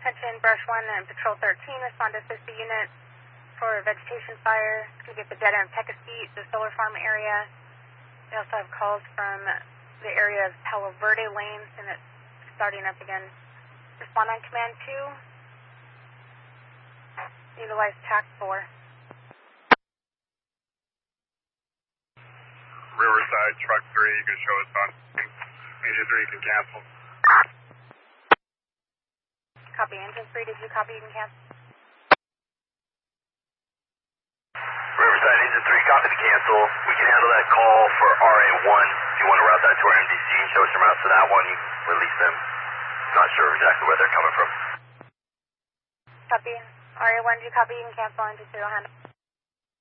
Attention, Brush 1 and Patrol 13, respond to assist the unit for vegetation fire. It's going to get the dead end of Pecasquite, the solar farm area. We also have calls from the area of Palo Verde Lanes, and it's starting up again. Respond on command 2. Utilize TAC 4. Riverside, truck 3, you can show us on. Engine 3, you can cancel. Copy. Engine 3, did you copy? You can cancel. Riverside, Engine 3, copy to cancel. We can handle that call for RA1. If you want to route that to our MDC and show us some routes to that one, you release them. Not sure exactly where they're coming from. Copy. RA1, did you copy? You can cancel. Engine 3 will handle.